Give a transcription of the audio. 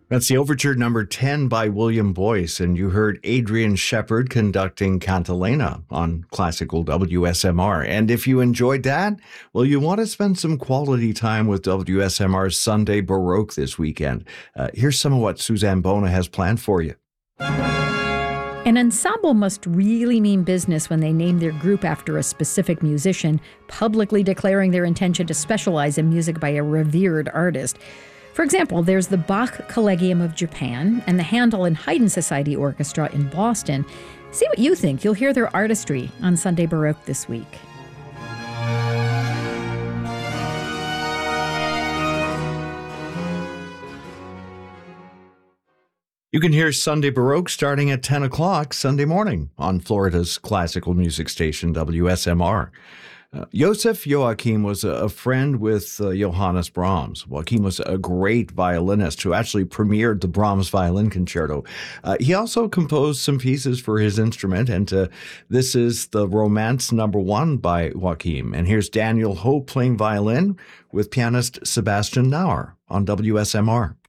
That's the Overture number 10 by William Boyce, and you heard Adrian Shepard conducting Cantilena on classical WSMR. And if you enjoyed that, well, you want to spend some quality time with WSMR's Sunday Baroque this weekend. Here's some of what Suzanne Bona has planned for you. An ensemble must really mean business when they name their group after a specific musician, publicly declaring their intention to specialize in music by a revered artist. For example, there's the Bach Collegium of Japan and the Handel and Haydn Society Orchestra in Boston. See what you think. You'll hear their artistry on Sunday Baroque this week. You can hear Sunday Baroque starting at 10 o'clock Sunday morning on Florida's classical music station, WSMR. Joseph Joachim was a friend with Johannes Brahms. Joachim was a great violinist who actually premiered the Brahms Violin Concerto. He also composed some pieces for his instrument, and this is the Romance number 1 by Joachim. And here's Daniel Ho playing violin with pianist Sebastian Nauer on WSMR.